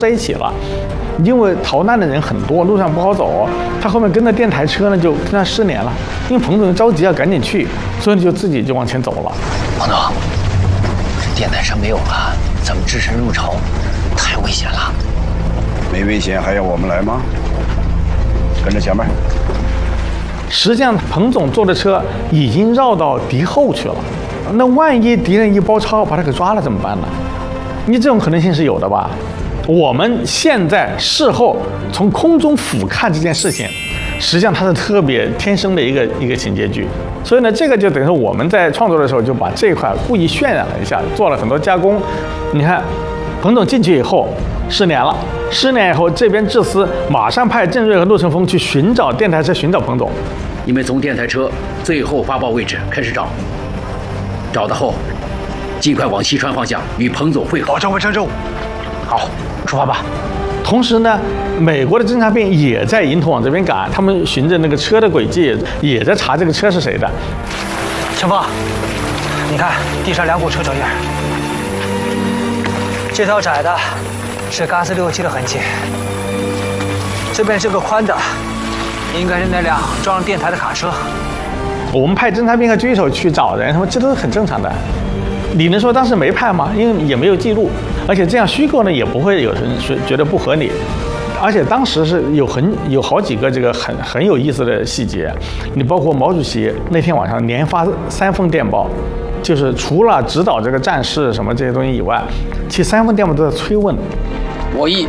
在一起了。因为逃难的人很多，路上不好走，他后面跟着电台车呢，就跟他失联了。因为彭总着急要赶紧去，所以就自己就往前走了。 彭总，这电台车没有了，咱们只身入朝，太危险了。 没危险还要我们来吗？跟着前面。 实际上，彭总坐的车已经绕到敌后去了。那万一敌人一包抄把他给抓了怎么办呢？你这种可能性是有的吧？我们现在事后从空中俯瞰这件事情，实际上它是特别天生的一个情节剧。所以呢，这个就等于说我们在创作的时候就把这一块故意渲染了一下，做了很多加工。你看，彭总进去以后失联了，失联以后这边智司马上派郑瑞和陆成峰去寻找电台车，寻找彭总。 你们从电台车最后发报位置开始找，找到后尽快往西川方向与彭总会合。 保证完成任务。好，出发吧。 同时呢，美国的侦察兵也在迎头往这边赶，他们循着那个车的轨迹，也在查这个车是谁的。 陈峰，你看地上2股车脚印，这条窄的是嘎斯657的痕迹，这边这个宽的应该是那辆装上电台的卡车。 我们派侦察兵和狙击手去找人，他们这都是很正常的。你能说当时没派吗？因为也没有记录，而且这样虚构呢，也不会有人觉得不合理。而且当时是有好几个这个很有意思的细节，你包括毛主席那天晚上连发3封电报，就是除了指导这个战事什么这些东西以外，其实3封电报都在催问。 我议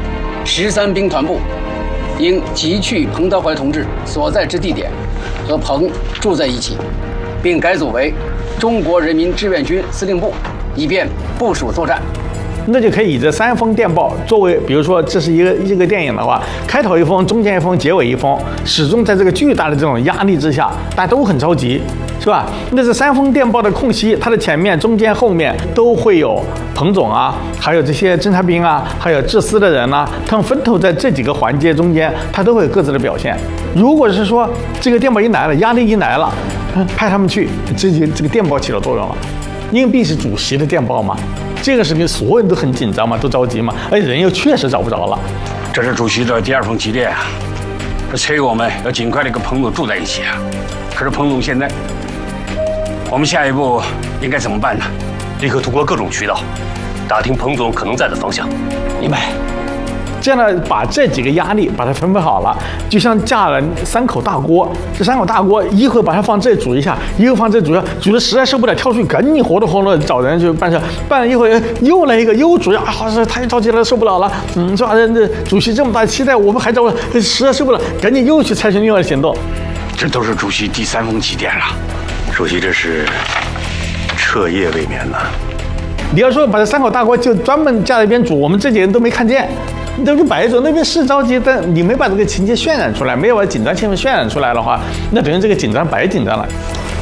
13兵团部应急去彭德怀同志所在之地点，和彭住在一起，并改组为中国人民志愿军司令部，以便部署作战。 那就可以以这3封电报作为，比如说这是一个电影的话，开头1封，中间1封，结尾1封，始终在这个巨大的这种压力之下，大家都很着急，是吧？那这3封电报的空隙，它的前面、中间、后面都会有彭总啊，还有这些侦察兵啊，还有智司的人啊，他们分头在这几个环节中间，他都会有各自的表现。如果是说这个电报一来了，压力一来了，派他们去，这个电报起了作用了，因为毕竟是主席的电报嘛。这个时候所有人都很紧张嘛，都着急嘛，而且人又确实找不着了。 这是主席的第2封急电啊，这催我们要尽快的跟彭总住在一起啊。可是彭总现在，我们下一步应该怎么办呢？ 立刻通过各种渠道打听彭总可能在的方向。 明白。 这样呢，把这几个压力把它分配好了，就像架了3口大锅。这3口大锅，一会儿把它放这煮一下，一会儿放这煮一下，煮的实在受不了，跳出去赶紧活动活动找人去办事。办了一会儿又来一个，又煮啊，是太着急了，受不了了。是吧？这主席这么大期待，我们还找实在受不了，赶紧又去采取另外的行动。 这都是主席第3封急电了。 主席这是彻夜未眠呐。 你要说把这3口大锅就专门架在一边煮，我们这几个人都没看见。你都是摆着，那边是着急，但你没把这个情节渲染出来，没有把紧张气氛渲染出来的话，那等于这个紧张白紧张了。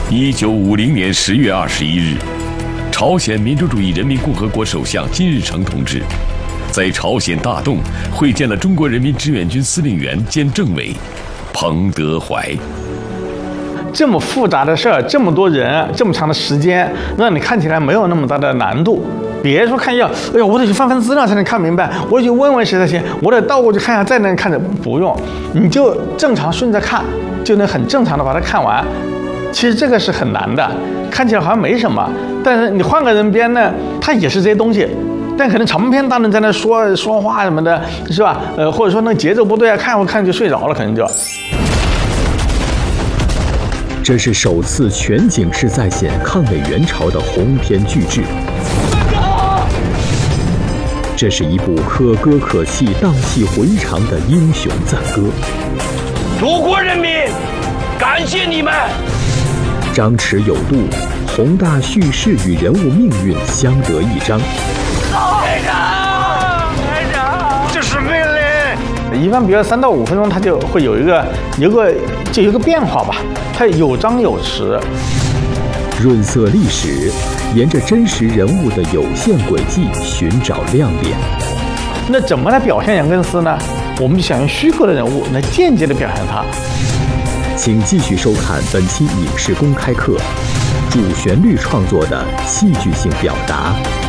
1950年10月21日，朝鲜民主主义人民共和国首相金日成同志在朝鲜大洞会见了中国人民志愿军司令员兼政委彭德怀。 这么复杂的事儿，这么多人，这么长的时间，让你看起来没有那么大的难度。别说看要，哎呦，我得去翻翻资料才能看明白，我得去问问谁才行，我得倒过去看一下再能看着，不用，你就正常顺着看，就能很正常的把它看完。其实这个是很难的，看起来好像没什么，但是你换个人编呢，他也是这些东西，但可能长篇大论在那说话什么的，是吧？或者说那节奏不对啊，看就睡着了，可能就。 这是首次全景式再现抗美援朝的鸿篇巨制。这是一部可歌可泣、荡气回肠的英雄赞歌。 祖国人民，感谢你们！ 张弛有度，宏大叙事与人物命运相得益彰。 排长，这是命令。 一般比如3到5分钟，它就会有一个变化吧，它有张有弛。 润色历史，沿着真实人物的有限轨迹寻找亮点。 那怎么来表现杨根思呢？我们就想用虚构的人物来间接的表现他。 请继续收看本期影视公开课，主旋律创作的戏剧性表达。